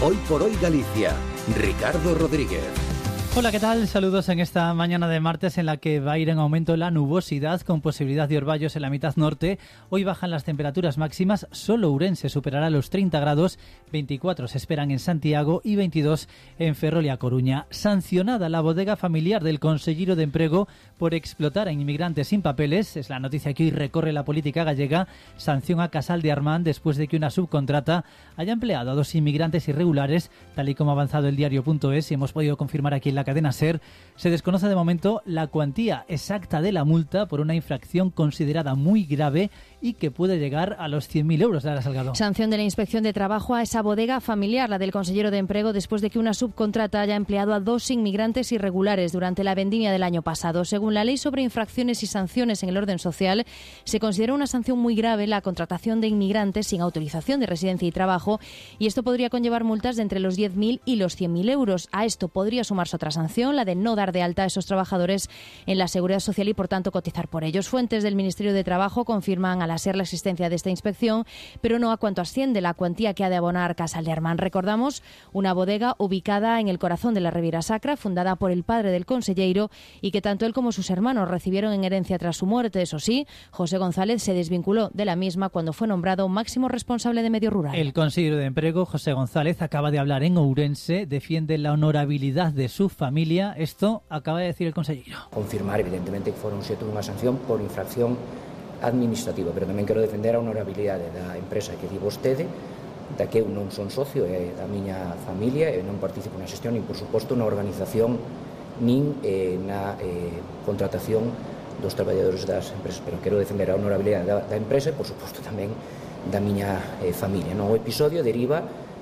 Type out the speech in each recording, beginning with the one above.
Hoy por hoy Galicia. Ricardo Rodríguez. Hola, ¿qué tal? Saludos en esta mañana de martes en la que va a ir en aumento la nubosidad con posibilidad de orvallos en la mitad norte. Hoy bajan las temperaturas máximas, solo Ourense superará los 30 grados, 24 se esperan en Santiago y 22 en Ferrol y A Coruña. Sancionada la bodega familiar del Conselleiro de Emprego por explotar a inmigrantes sin papeles. Es la noticia que hoy recorre la política gallega. Sanción a Casal de Armán después de que una subcontrata haya empleado a 2 inmigrantes irregulares, tal y como ha avanzado el diario.es y hemos podido confirmar aquí en la cadena SER. Se desconoce de momento la cuantía exacta de la multa por una infracción considerada muy grave y que puede llegar a los 100.000 euros. Lara Salgado. Sanción de la Inspección de Trabajo a esa bodega familiar, la del Conselleiro de Emprego, después de que una subcontrata haya empleado a 2 inmigrantes irregulares durante la vendimia del año pasado. Según la Ley sobre Infracciones y Sanciones en el Orden Social, se considera una sanción muy grave la contratación de inmigrantes sin autorización de residencia y trabajo, y esto podría conllevar multas de entre los 10.000 y los 100.000 euros. A esto podría sumarse otra sanción, la de no dar de alta a esos trabajadores en la Seguridad Social y, por tanto, cotizar por ellos. Fuentes del Ministerio de Trabajo confirman a la SER la existencia de esta inspección, pero no a cuánto asciende la cuantía que ha de abonar Casal de Armán. Recordamos, una bodega ubicada en el corazón de la Ribeira Sacra, fundada por el padre del conselleiro y que tanto él como sus hermanos recibieron en herencia tras su muerte. Eso sí, José González se desvinculó de la misma cuando fue nombrado máximo responsable de medio rural. El consejero de Emprego, José González, acaba de hablar en Ourense, defiende la honorabilidad de su familia. Esto acaba de decir el conselleiro. Confirmar, evidentemente, que foron xeito dunha sanción por infracción administrativa, pero tamén quero defender a honorabilidade da empresa que di vostede, da que eu non son socio, é da miña familia, e non participo na xestión, nin, por suposto, na organización, nin na contratación dos traballadores das empresas, pero quero defender a honorabilidade da empresa e, por suposto, tamén da miña familia. O episodio deriva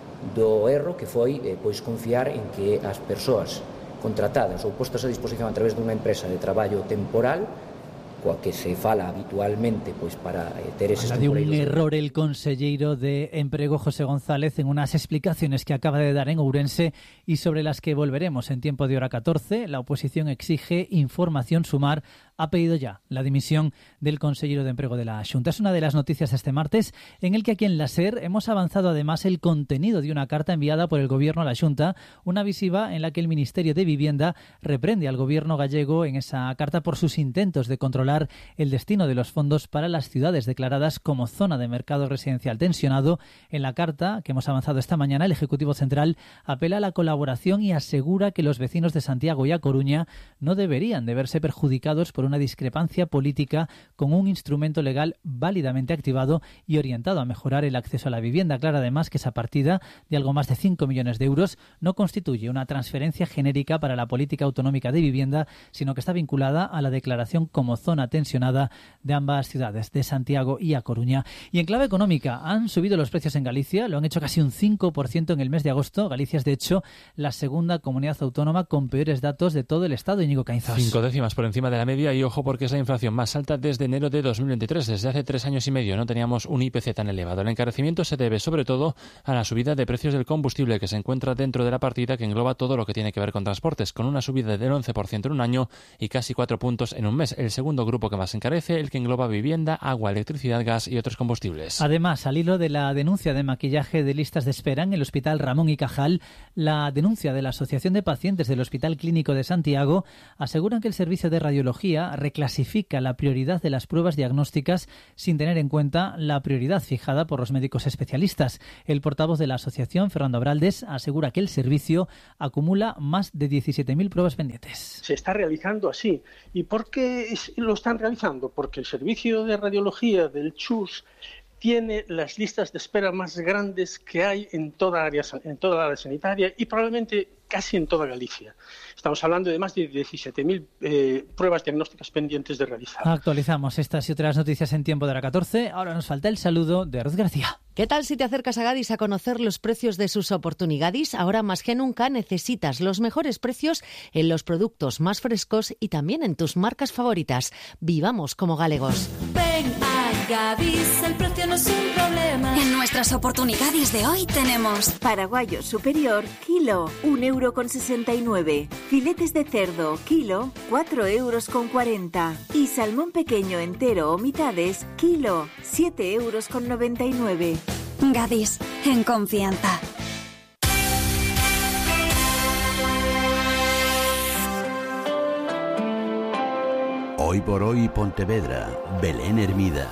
do erro que foi pois confiar en que as persoas contratadas ou postas a disposición a través dunha empresa de traballo temporal coa que se fala habitualmente pois para ter eses temporeiros. De un error el conselleiro de Emprego, José González, en unas explicaciones que acaba de dar en Ourense y sobre las que volveremos en tiempo de hora 14. La oposición exige información. Sumar ha pedido ya la dimisión del conselleiro de Emprego de la Xunta. Es una de las noticias de este martes, en el que aquí en la SER hemos avanzado además el contenido de una carta enviada por el Gobierno a la Xunta, una visiva en la que el Ministerio de Vivienda reprende al Gobierno gallego en esa carta por sus intentos de controlar el destino de los fondos para las ciudades declaradas como zona de mercado residencial tensionado. En la carta que hemos avanzado esta mañana, el Ejecutivo Central apela a la colaboración y asegura que los vecinos de Santiago y A Coruña no deberían de verse perjudicados por una discrepancia política con un instrumento legal válidamente activado y orientado a mejorar el acceso a la vivienda. Aclara además que esa partida de algo más de 5 millones de euros no constituye una transferencia genérica para la política autonómica de vivienda, sino que está vinculada a la declaración como zona tensionada de ambas ciudades, de Santiago y A Coruña. Y en clave económica, han subido los precios en Galicia, lo han hecho casi un 5% en el mes de agosto. Galicia es, de hecho, la segunda comunidad autónoma con peores datos de todo el Estado. Íñigo Caínzos. 5 décimas por encima de la media, y ojo porque es la inflación más alta desde enero de 2023. Desde hace 3 años y medio no teníamos un IPC tan elevado. El encarecimiento se debe sobre todo a la subida de precios del combustible, que se encuentra dentro de la partida que engloba todo lo que tiene que ver con transportes, con una subida del 11% en un año y casi 4 puntos en un mes. El segundo grupo que más encarece, el que engloba vivienda, agua, electricidad, gas y otros combustibles. Además, al hilo de la denuncia de maquillaje de listas de espera en el Hospital Ramón y Cajal, la denuncia de la Asociación de Pacientes del Hospital Clínico de Santiago aseguran que el servicio de radiología reclasifica la prioridad de las pruebas diagnósticas sin tener en cuenta la prioridad fijada por los médicos especialistas. El portavoz de la asociación, Fernando Abraldes, asegura que el servicio acumula más de 17.000 pruebas pendientes. Se está realizando así. ¿Y por qué lo están realizando? Porque el servicio de radiología del CHUS tiene las listas de espera más grandes que hay en toda la área sanitaria y probablemente casi en toda Galicia. Estamos hablando de más de 17.000 pruebas diagnósticas pendientes de realizar. Actualizamos estas y otras noticias en tiempo de la 14. Ahora nos falta el saludo de Ruth García. ¿Qué tal si te acercas a Gadis a conocer los precios de sus oportunidades? Ahora más que nunca necesitas los mejores precios en los productos más frescos y también en tus marcas favoritas. Vivamos como galegos. Ven a Gadis, el precio no es un problema. En nuestras oportunidades de hoy tenemos paraguayo superior, kilo, 1,69 €. Filetes de cerdo, kilo, 4,40 €. Y salmón pequeño entero o mitades, kilo, 7,99 €. Gadis, en confianza. Hoy por hoy Pontevedra, Belén Hermida.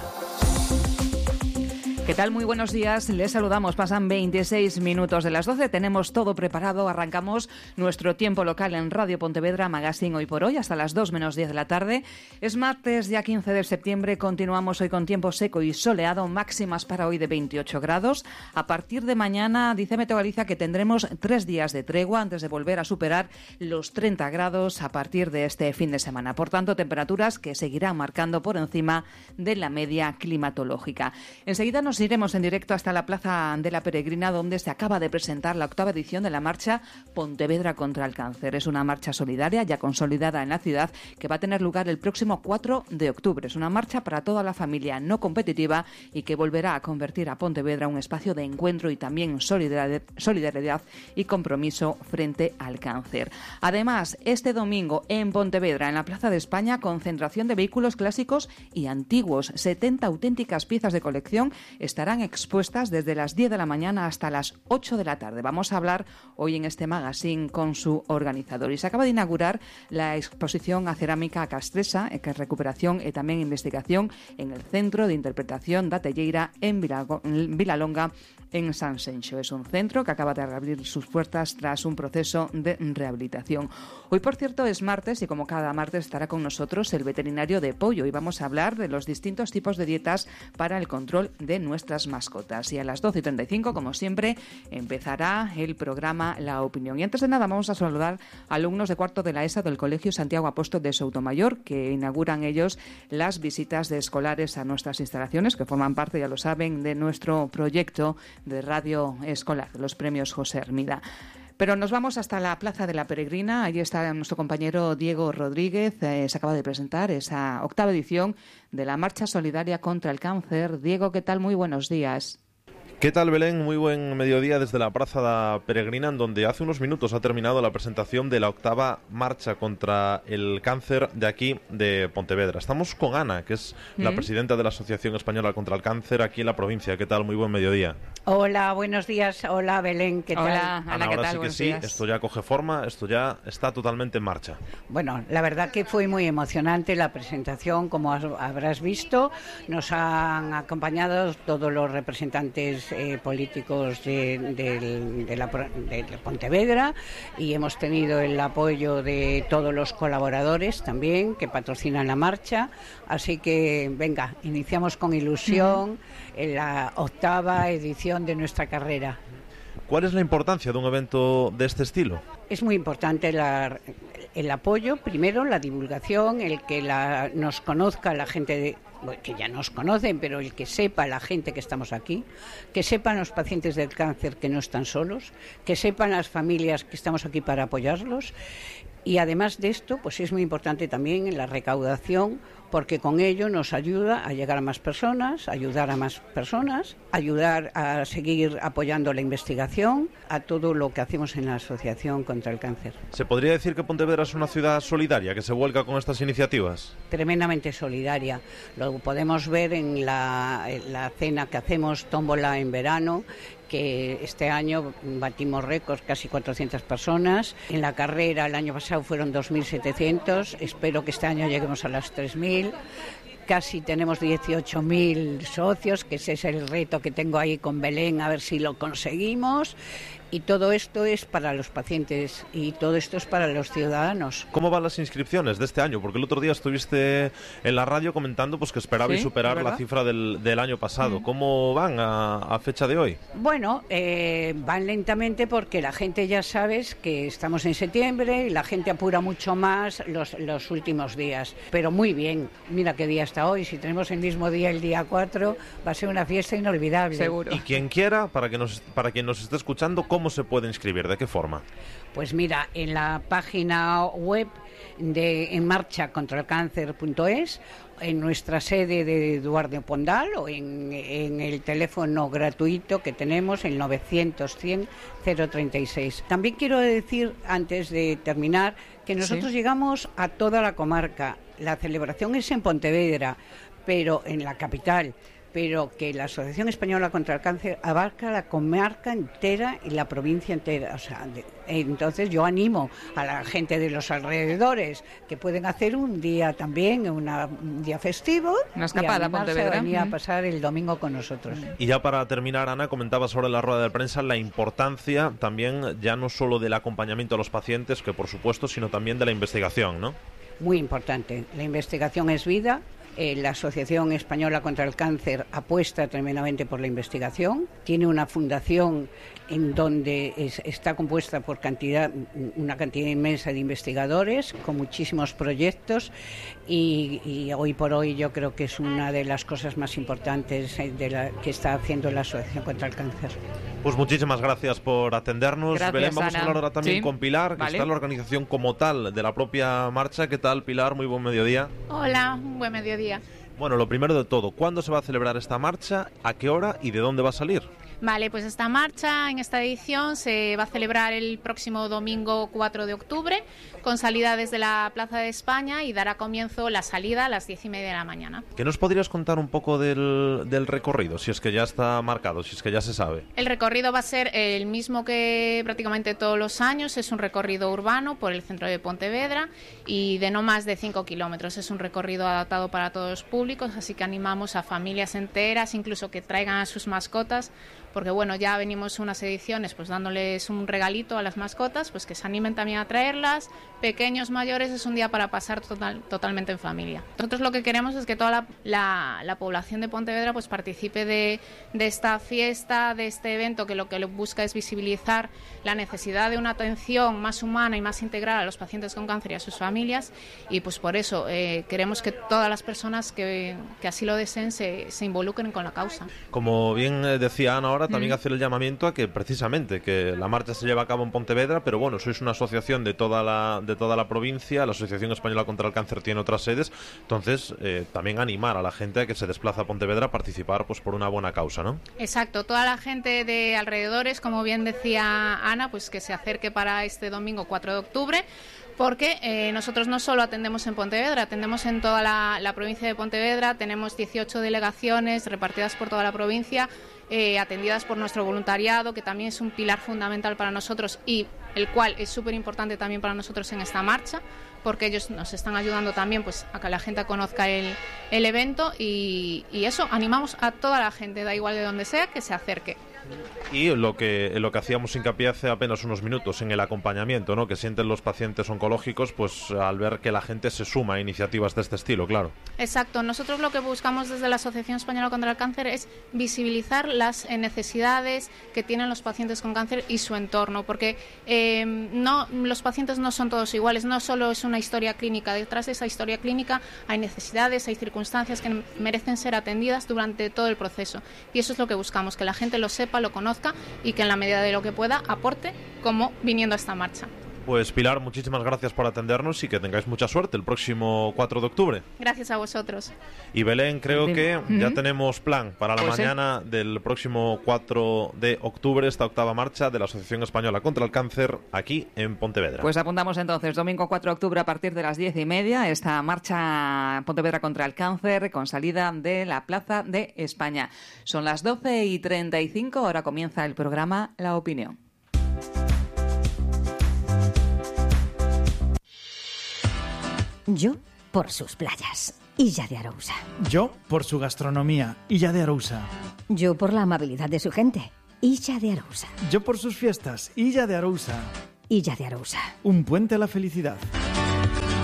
¿Qué tal? Muy buenos días. Les saludamos. Pasan 26 minutos de las 12. Tenemos todo preparado. Arrancamos nuestro tiempo local en Radio Pontevedra Magazine Hoy por Hoy hasta las 2 menos 10 de la tarde. Es martes, ya 15 de septiembre. Continuamos hoy con tiempo seco y soleado. Máximas para hoy de 28 grados. A partir de mañana, dice Meteo Galicia, que tendremos 3 días de tregua antes de volver a superar los 30 grados a partir de este fin de semana. Por tanto, temperaturas que seguirán marcando por encima de la media climatológica. Enseguida nos iremos en directo hasta la Plaza de la Peregrina, donde se acaba de presentar la 8ª edición de la marcha Pontevedra contra el Cáncer. Es una marcha solidaria ya consolidada en la ciudad que va a tener lugar el próximo 4 de octubre. Es una marcha para toda la familia, no competitiva, y que volverá a convertir a Pontevedra un espacio de encuentro y también solidaridad y compromiso frente al cáncer. Además, este domingo en Pontevedra, en la Plaza de España, concentración de vehículos clásicos y antiguos. 70 auténticas piezas de colección estarán expuestas desde las 10 de la mañana hasta las 8 de la tarde. Vamos a hablar hoy en este magazine con su organizador. Y se acaba de inaugurar la exposición a cerámica castresa, que es recuperación y también investigación en el Centro de Interpretación da Telleira en Vilalonga, en Sanxenxo. Es un centro que acaba de reabrir sus puertas tras un proceso de rehabilitación. Hoy, por cierto, es martes y como cada martes estará con nosotros el veterinario de Pollo y vamos a hablar de los distintos tipos de dietas para el control de nuestras mascotas. Y a las 12:35, como siempre, empezará el programa La Opinión. Y antes de nada vamos a saludar a alumnos de cuarto de la ESA del Colegio Santiago Apóstol de Soutomayor, que inauguran ellos las visitas de escolares a nuestras instalaciones, que forman parte, ya lo saben, de nuestro proyecto de radio escolar, de los premios José Hermida. Pero nos vamos hasta la Plaza de la Peregrina. Allí está nuestro compañero Diego Rodríguez. Se acaba de presentar esa 8ª edición de la Marcha Solidaria contra el Cáncer. Diego, ¿qué tal? Muy buenos días. ¿Qué tal, Belén? Muy buen mediodía desde la Plaza de la Peregrina, en donde hace unos minutos ha terminado la presentación de la 8ª Marcha contra el Cáncer de aquí, de Pontevedra. Estamos con Ana, que es la presidenta de la Asociación Española contra el Cáncer aquí en la provincia. ¿Qué tal? Muy buen mediodía. Hola, buenos días. Hola, Belén, ¿qué tal? Hola, Ana, ¿qué ahora tal? sí que Buenos sí, días. esto ya coge forma, esto ya está totalmente en marcha. Bueno, la verdad que fue muy emocionante la presentación, como habrás visto. Nos han acompañado todos los representantes políticos de Pontevedra y hemos tenido el apoyo de todos los colaboradores también que patrocinan la marcha. Así que, venga, iniciamos con ilusión en la 8ª edición de nuestra carrera. ¿Cuál es la importancia de un evento de este estilo? Es muy importante el apoyo, primero la divulgación, el que nos conozca la gente que ya nos conocen, pero el que sepa la gente que estamos aquí, que sepan los pacientes del cáncer que no están solos, que sepan las familias que estamos aquí para apoyarlos. Y además de esto, pues es muy importante también en la recaudación, porque con ello nos ayuda a llegar a más personas, ayudar a más personas, ayudar a seguir apoyando la investigación, a todo lo que hacemos en la Asociación contra el Cáncer. ¿Se podría decir que Pontevedra es una ciudad solidaria, que se vuelca con estas iniciativas? Tremendamente solidaria. Lo podemos ver en la cena que hacemos, tómbola en verano, que este año batimos récords, casi 400 personas. En la carrera el año pasado fueron 2.700, espero que este año lleguemos a las 3.000. Casi tenemos 18.000 socios, que ese es el reto que tengo ahí con Belén, a ver si lo conseguimos. Y todo esto es para los pacientes y todo esto es para los ciudadanos. ¿Cómo van las inscripciones de este año? Porque el otro día estuviste en la radio comentando pues que esperabais superar la cifra del año pasado. ¿Cómo van a fecha de hoy? Bueno, van lentamente porque la gente ya sabes que estamos en septiembre y la gente apura mucho más los últimos días. Pero muy bien, mira qué día está hoy. Si tenemos el mismo día, el día 4, va a ser una fiesta inolvidable. Seguro. Y quien quiera, para quien nos esté escuchando, ¿cómo se puede inscribir? ¿De qué forma? Pues mira, en la página web de enmarchacontralcáncer.es, en nuestra sede de Eduardo Pondal o en el teléfono gratuito que tenemos, el 900-100-036. También quiero decir, antes de terminar, que nosotros llegamos a toda la comarca. La celebración es en Pontevedra, pero en la capital. pero que la Asociación Española contra el Cáncer abarca la comarca entera y la provincia entera. O sea, entonces yo animo a la gente de los alrededores que pueden hacer un día también, un día festivo, una escapada a Pontevedra, venir a pasar el domingo con nosotros. Y ya para terminar, Ana, comentaba sobre la rueda de prensa la importancia también ya no solo del acompañamiento a los pacientes, que por supuesto, sino también de la investigación, ¿no? Muy importante. La investigación es vida. La Asociación Española contra el Cáncer apuesta tremendamente por la investigación. Tiene una fundación en donde está compuesta por una cantidad inmensa de investigadores con muchísimos proyectos y hoy por hoy yo creo que es una de las cosas más importantes que está haciendo la Asociación contra el Cáncer. Pues muchísimas gracias por atendernos. Gracias, Belén, vamos Ana. a hablar ahora también con Pilar, que vale. está en la organización como tal de la propia marcha. ¿Qué tal, Pilar? Muy buen mediodía. Hola, buen mediodía. Bueno, lo primero de todo, ¿cuándo se va a celebrar esta marcha? ¿A qué hora y de dónde va a salir? Vale, pues esta marcha en esta edición se va a celebrar el próximo domingo 4 de octubre con salida desde la Plaza de España y dará comienzo la salida a las 10:30 de la mañana. ¿Qué nos podrías contar un poco del recorrido, si es que ya está marcado, si es que ya se sabe? El recorrido va a ser el mismo que prácticamente todos los años, es un recorrido urbano por el centro de Pontevedra y de no más de 5 kilómetros. Es un recorrido adaptado para todos los públicos, así que animamos a familias enteras, incluso que traigan a sus mascotas, porque bueno, ya venimos unas ediciones pues dándoles un regalito a las mascotas, pues que se animen también a traerlas, pequeños, mayores, es un día para pasar totalmente en familia. Nosotros lo que queremos es que toda la población de Pontevedra pues participe de esta fiesta, de este evento, que lo que busca es visibilizar la necesidad de una atención más humana y más integral a los pacientes con cáncer y a sus familias, y pues por eso queremos que todas las personas que así lo deseen se involucren con la causa. Como bien decía Ana ahora, también hacer el llamamiento a que precisamente que la marcha se lleva a cabo en Pontevedra, pero bueno, sois una asociación de toda la provincia, la Asociación Española contra el Cáncer tiene otras sedes, entonces también animar a la gente a que se desplaza a Pontevedra a participar pues por una buena causa, ¿no? Exacto, toda la gente de alrededores, como bien decía Ana, pues que se acerque para este domingo 4 de octubre, porque nosotros no solo atendemos en Pontevedra, atendemos en toda la provincia de Pontevedra, tenemos 18 delegaciones repartidas por toda la provincia, atendidas por nuestro voluntariado, que también es un pilar fundamental para nosotros y el cual es súper importante también para nosotros en esta marcha, porque ellos nos están ayudando también pues a que la gente conozca el evento y eso, animamos a toda la gente, da igual de donde sea, que se acerque. Y lo que hacíamos hincapié hace apenas unos minutos en el acompañamiento, ¿no?, que sienten los pacientes oncológicos, pues al ver que la gente se suma a iniciativas de este estilo, claro. Exacto, nosotros lo que buscamos desde la Asociación Española contra el Cáncer es visibilizar las necesidades que tienen los pacientes con cáncer y su entorno, porque los pacientes no son todos iguales, no solo es una historia clínica, detrás de esa historia clínica hay necesidades, hay circunstancias que merecen ser atendidas durante todo el proceso, y eso es lo que buscamos, que la gente lo sepa, lo conozca y que en la medida de lo que pueda aporte, como viniendo a esta marcha. Pues Pilar, muchísimas gracias por atendernos y que tengáis mucha suerte el próximo 4 de octubre. Gracias a vosotros. Y Belén, creo que ya tenemos plan para la mañana del próximo 4 de octubre, esta octava marcha de la Asociación Española contra el Cáncer aquí en Pontevedra. Pues apuntamos entonces, domingo 4 de octubre a partir de las 10:30, esta marcha Pontevedra contra el Cáncer con salida de la Plaza de España. Son las 12:35, ahora comienza el programa La Opinión. Yo por sus playas, Illa de Arousa. Yo por su gastronomía, Illa de Arousa. Yo por la amabilidad de su gente, Illa de Arousa. Yo por sus fiestas, Illa de Arousa. Illa de Arousa. Un puente a la felicidad.